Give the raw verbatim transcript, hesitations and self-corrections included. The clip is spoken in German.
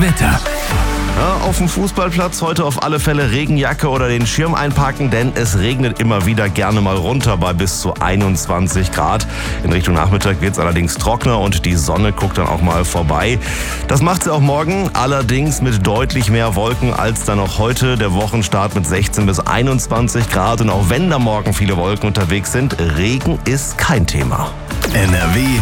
Wetter. Ja, auf dem Fußballplatz heute auf alle Fälle Regenjacke oder den Schirm einpacken, denn es regnet immer wieder gerne mal runter bei bis zu einundzwanzig Grad. In Richtung Nachmittag wird es allerdings trockener und die Sonne guckt dann auch mal vorbei. Das macht sie auch morgen, allerdings mit deutlich mehr Wolken als dann auch heute. Der Wochenstart mit sechzehn bis einundzwanzig Grad und auch wenn da morgen viele Wolken unterwegs sind, Regen ist kein Thema. N R W